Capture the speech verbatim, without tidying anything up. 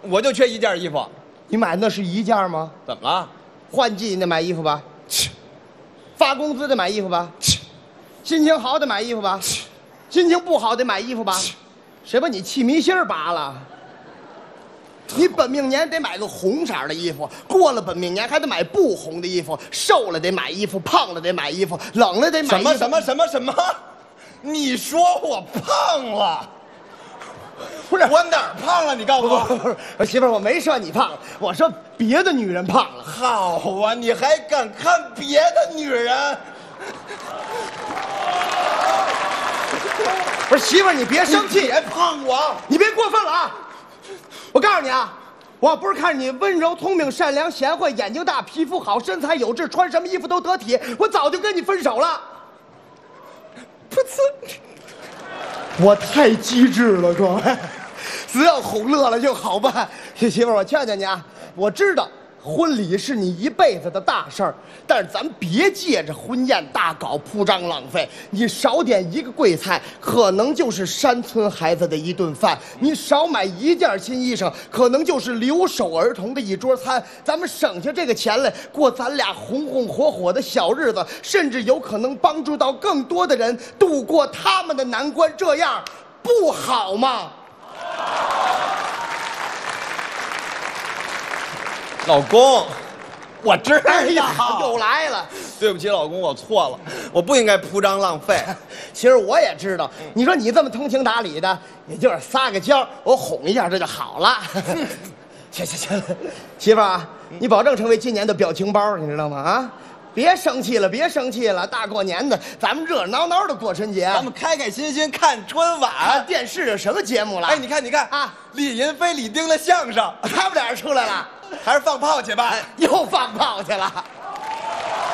我就缺一件衣服。 你买那是一件吗？ 怎么了？ 换季得买衣服吧？发工资得买衣服吧？心情好得买衣服吧？心情不好得买衣服吧？谁把你气迷心儿拔了？你本命年得买个红色的衣服，过了本命年还得买不红的衣服。瘦了得买衣服，胖了得买衣服，冷了得买衣服。 什么什么什么什么？你说我胖了？不是我哪儿胖了？你告诉我。 不是，不是，媳妇儿，我没说你胖了，我说别的女人胖了。 好啊，你还敢看别的女人？ 不是媳妇儿，你别生气， 别碰我， 你别过分了啊！我告诉你啊，我要不是看你温柔、聪明、善良、贤惠，眼睛大，皮肤好，身材有致，穿什么衣服都得体，我早就跟你分手了。噗呲！我太机智了，各位，只要哄乐了就好办。媳妇儿，我劝劝你啊，我知道婚礼是你一辈子的大事儿，但是咱别借着婚宴大搞铺张浪费。你少点一个贵菜，可能就是山村孩子的一顿饭；你少买一件新衣裳，可能就是留守儿童的一桌餐。咱们省下这个钱来，过咱俩红红火火的小日子，甚至有可能帮助到更多的人度过他们的难关，这样不好吗？ 老公，我知道。 哎呀，又来了。 对不起，老公，我错了，我不应该铺张浪费。 其实我也知道，你说你这么通情达理的，也就是撒个娇，我哄一下这就好了。行行行，媳妇儿啊，你保证成为今年的表情包，你知道吗？啊，别生气了，别生气了，大过年的，咱们热热闹闹的过春节， 咱们开开心心看春晚。 看电视有什么节目了？ 哎，你看，你看啊， 李银飞、李丁的相声， 他们俩人出来了， 还是放炮去吧？ 又放炮去了。